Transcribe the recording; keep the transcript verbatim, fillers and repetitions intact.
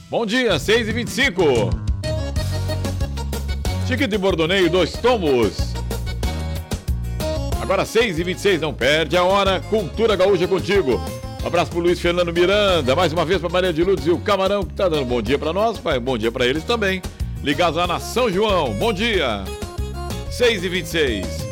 Bom dia, seis e vinte e cinco. Chiquito e Bordoneio, dois tomos. Agora seis e vinte e seis, não perde a hora. Cultura Gaúcha contigo. Um abraço pro Luiz Fernando Miranda, mais uma vez pra Maria de Lourdes e o Camarão, que tá dando bom dia pra nós, pai. Bom dia pra eles também. Ligados lá na São João, bom dia. seis e vinte e seis.